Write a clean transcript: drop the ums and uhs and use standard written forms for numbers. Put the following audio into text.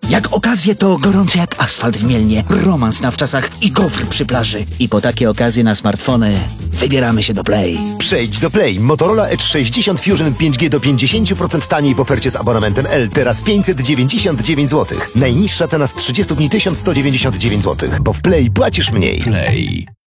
Jak okazje to gorący jak asfalt w Mielnie, romans na wczasach i gofr przy plaży. I po takie okazje na smartfony wybieramy się do Play. Przejdź do Play. Motorola Edge 60 Fusion 5G do 50% taniej w ofercie z abonamentem L. Teraz 599 zł. Najniższa cena z 30 dni 1199 zł. Bo w Play płacisz mniej. Play.